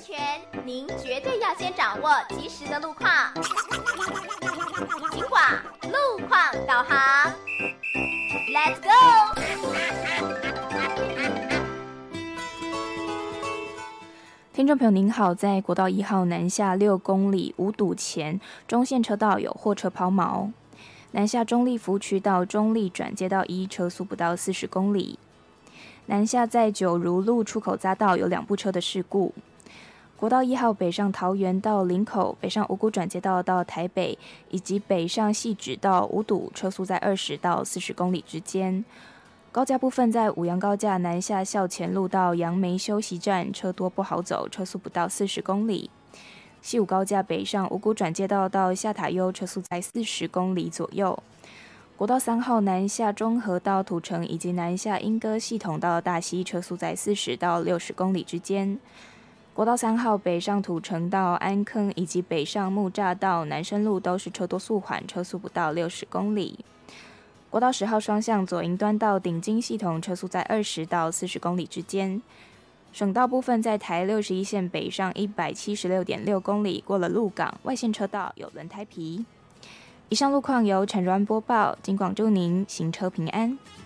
全，您绝对要先掌握及时的路况。警广路况导航 ，Let's go！ 听众朋友您好，在国道1号南下6公里五堵前，中线车道有货车抛锚。南下中立福区到中立转接道1，车速不到40公里。南下在九如路出口匝道有2部车的事故。国道1号北上桃园到林口，北上五股转接道到台北，以及北上汐止到五堵，车速在20到40公里之间。高架部分在五杨高架南下校前路到杨梅休息站，车多不好走，车速不到40公里。西武高架北上五股转接道到下塔悠，车速在40公里左右。国道3号南下中和到土城，以及南下莺歌系统到大溪，车速在40到60公里之间。国道3号北上土城到安坑，以及北上木栅到南深路都是车多速缓，车速不到60公里。国道10号双向左营端到顶金系统，车速在20到40公里之间。省道部分在台61线北上 176.6 公里，过了鹿港，外线车道有轮胎皮。以上路况由陈如安播报，警广祝您行车平安。